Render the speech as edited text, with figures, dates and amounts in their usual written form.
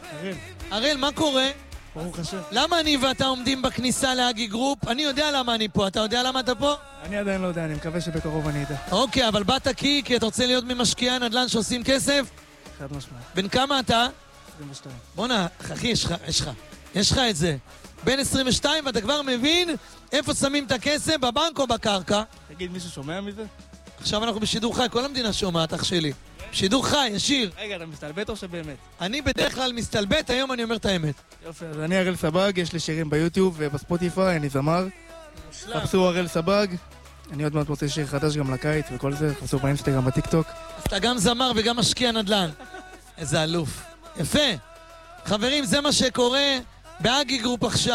הראל, מה קורה? ברוך השם. למה אני ואתה עומדים בכניסה להגי גרופ? אני יודע למה אני פה, אתה יודע למה אתה פה? אני עדיין לא יודע, אני מקווה שבקרוב אני אדע. אוקיי, אבל באת כי אתה רוצה להיות ממשקיעי נדל"ן שעושים כסף? חד משמעית. בן כמה אתה? 22. בוא'נה, אחי, יש לך את זה. בן 22 ואתה כבר מבין איפה שמים את הכסף, בבנק או בקרקע. תגיד, מישהו שומע מזה? עכשיו אנחנו בשידור חי, כל המדינה שומעת, אח שלי. שידור חי, ישיר. רגע, אתה מסתלבט או שבאמת? אני בדרך כלל מסתלבט, היום אני אומר את האמת. יופי, אז אני הראל סבג, יש לי שירים ביוטיוב ובספוטיפיי, אני זמר. חפשו הראל סבג. אני עוד מעט מוצא שיר חדש גם לקיץ וכל זה, חפשו באינסטגרם, בטיקטוק. אז אתה גם זמר וגם משקיע נדל"ן. איזה אלוף. יפה. חברים, זה מה שקורה בהגי גרופ עכשיו.